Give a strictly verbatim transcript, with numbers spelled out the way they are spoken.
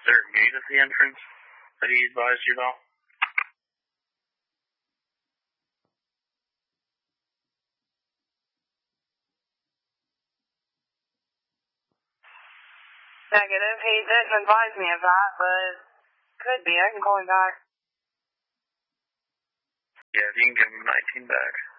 there a gate at the entrance that he advised you about? Negative. He didn't advise me of that, but could be. I can call him back. Yeah, you can give him nineteen back.